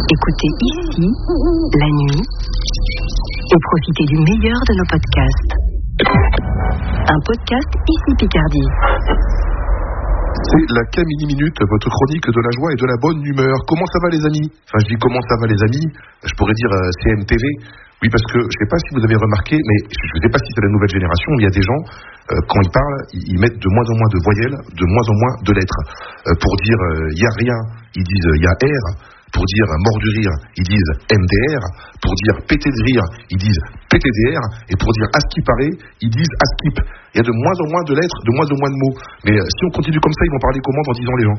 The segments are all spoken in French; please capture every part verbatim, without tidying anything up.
Écoutez ici, la nuit, et profitez du meilleur de nos podcasts. Un podcast Ici Picardie. C'est la Camini Minute, votre chronique de la joie et de la bonne humeur. Comment ça va les amis? Enfin je dis comment ça va les amis, je pourrais dire euh, C M T V. Oui, parce que je ne sais pas si vous avez remarqué, mais je ne sais pas si c'est la nouvelle génération, il y a des gens, euh, quand ils parlent, ils mettent de moins en moins de voyelles, de moins en moins de lettres. Euh, pour dire il euh, n'y a rien, ils disent il y a R. Pour dire mort du rire, ils disent M D R. Pour dire pété de rire, ils disent P T D R. Et pour dire à ce qui paraît, ils disent à ce qui. Il y a de moins en moins de lettres, de moins en moins de mots. Mais euh, si on continue comme ça, ils vont parler comment dans dix ans les gens?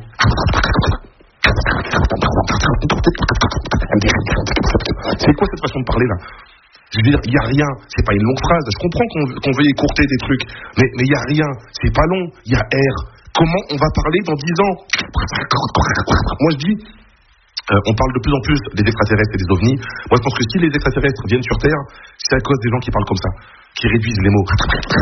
C'est quoi cette façon de parler là? Je veux dire, il n'y a rien, c'est pas une longue phrase. Je comprends qu'on, qu'on veuille écourter des trucs, mais il n'y a rien, c'est pas long, il y a R. Comment on va parler dans dix ans? Moi je dis, euh, on parle de plus en plus des extraterrestres et des ovnis. Moi je pense que si les extraterrestres viennent sur Terre, c'est à cause des gens qui parlent comme ça, qui réduisent les mots.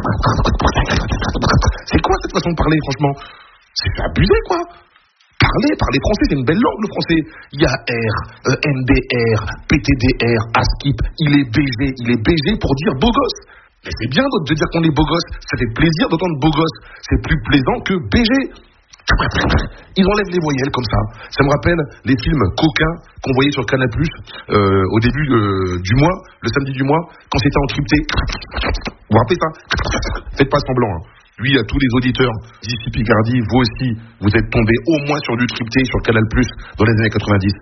C'est quoi cette façon de parler, franchement? C'est abusé quoi. Parler, parler français, c'est une belle langue le français. Il y a R, euh, M D R, P T D R, ASKIP, il est B G, il est B G pour dire beau gosse. Mais c'est bien de dire qu'on est beau gosse, ça fait plaisir d'entendre beau gosse. C'est plus plaisant que B G. Ils enlèvent les voyelles comme ça. Ça me rappelle les films coquins qu'on voyait sur Canal plus, euh, au début euh, du mois, le samedi du mois, quand c'était encrypté. Vous vous rappelez ça? Faites pas semblant, hein. Lui, à tous les auditeurs d'ici Picardie, vous aussi, vous êtes tombés au moins sur du crypté sur Canal plus dans les années quatre-vingt-dix.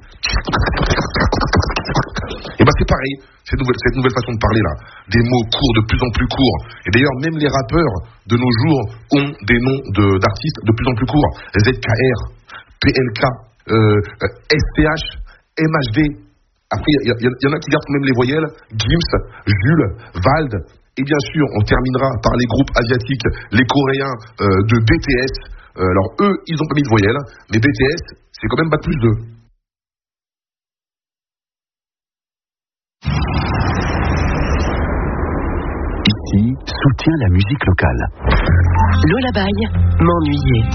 Et ben c'est pareil, cette nouvelle, cette nouvelle façon de parler là, des mots courts de plus en plus courts. Et d'ailleurs, même les rappeurs de nos jours ont des noms de, d'artistes de plus en plus courts. Z K R, P L K, euh, S T H, M H D. Après, il y, y, y en a qui gardent même les voyelles. Gims, Jules, Vald. Et bien sûr, on terminera par les groupes asiatiques, les Coréens euh, de B T S. Euh, alors eux, ils n'ont pas mis de voyelles, mais B T S, c'est quand même bac plus deux. Ici, soutient la musique locale. Lola Baye, m'ennuyer.